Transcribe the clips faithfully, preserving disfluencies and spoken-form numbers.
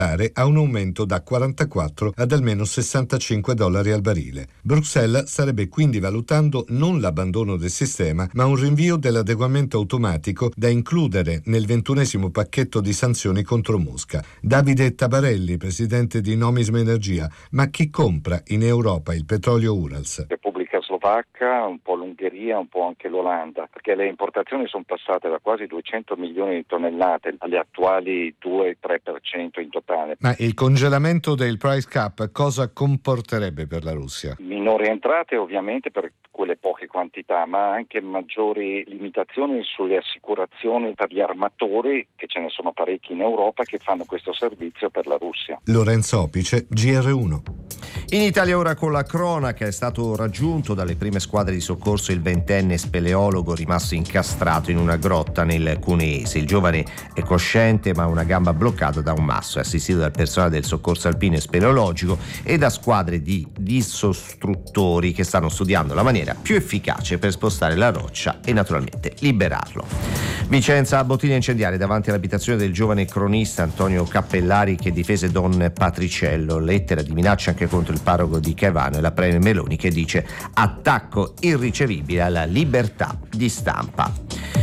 a un aumento da quarantaquattro ad almeno sessantacinque dollari al barile. Bruxelles starebbe quindi valutando non l'abbandono del sistema, ma un rinvio dell'adeguamento automatico da includere nel ventunesimo pacchetto di sanzioni contro Mosca. Davide Tabarelli, presidente di Nomisma Energia: ma chi compra in Europa il petrolio Urals? Repubblica Slovacca, un po' l'Ungheria, un po' anche l'Olanda, perché le importazioni sono passate da quasi duecento milioni di tonnellate alle attuali due tre per cento in totale. Ma il congelamento del price cap cosa comporterebbe per la Russia? Minori entrate ovviamente per quelle poche quantità, ma anche maggiori limitazioni sulle assicurazioni per gli armatori, che ce ne sono parecchi in Europa che fanno questo servizio per la Russia. Lorenzo Opice, G R uno. In Italia ora con la cronaca: è stato raggiunto dalle prime squadre di soccorso il ventenne speleologo rimasto incastrato in una grotta nel Cuneese. Il giovane è cosciente ma ha una gamba bloccata da un masso, è assistito dal personale del soccorso alpino e speleologico e da squadre di dissostruttori che stanno studiando la maniera più efficace per spostare la roccia e naturalmente liberarlo. Vicenza, bottiglia incendiaria davanti all'abitazione del giovane cronista Antonio Cappellari, che difese Don Patriciello. Lettera di minaccia anche contro il parroco di Caivano e la premier Meloni, che dice attacco irricevibile alla libertà di stampa.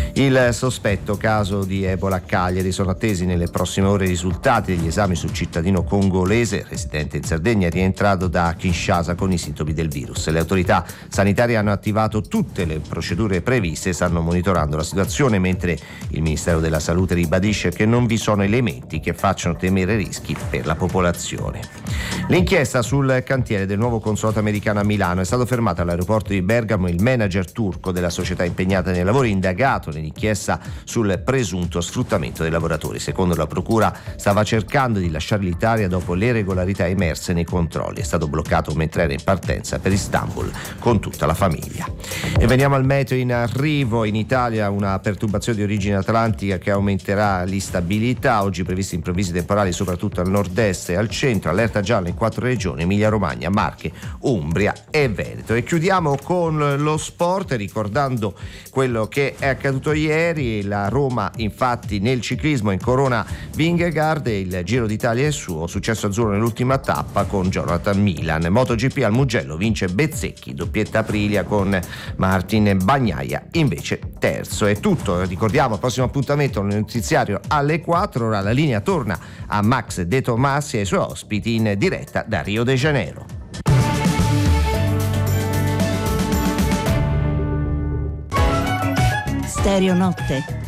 Il sospetto caso di Ebola a Cagliari: sono attesi nelle prossime ore i risultati degli esami sul cittadino congolese residente in Sardegna rientrato da Kinshasa con i sintomi del virus. Le autorità sanitarie hanno attivato tutte le procedure previste e stanno monitorando la situazione, mentre il Ministero della Salute ribadisce che non vi sono elementi che facciano temere rischi per la popolazione. L'inchiesta sul cantiere del nuovo consolato americano a Milano: è stato fermato all'aeroporto di Bergamo il manager turco della società impegnata nei lavori, indagato nell'inchiesta sul presunto sfruttamento dei lavoratori. Secondo la procura stava cercando di lasciare l'Italia dopo le irregolarità emerse nei controlli. È stato bloccato mentre era in partenza per Istanbul con tutta la famiglia. E veniamo al meteo in arrivo. In Italia una perturbazione di origine atlantica che aumenterà l'instabilità. Oggi previsti improvvisi temporali soprattutto al nord-est e al centro. Allerta gialla in quattro regioni: Emilia Romagna, Marche, Umbria e Veneto. E chiudiamo con lo sport ricordando quello che è accaduto ieri. La Roma infatti nel ciclismo in Corona Vingegaard, il Giro d'Italia è suo, successo azzurro nell'ultima tappa con Jonathan Milan. MotoGP al Mugello vince Bezzecchi, doppietta Aprilia con Martin Bagnaia invece terzo. È tutto, ricordiamo il prossimo appuntamento nel notiziario alle quattro. Ora la linea torna a Max De Tomassi e ai suoi ospiti in diretta da Rio de Janeiro. Stereo Notte.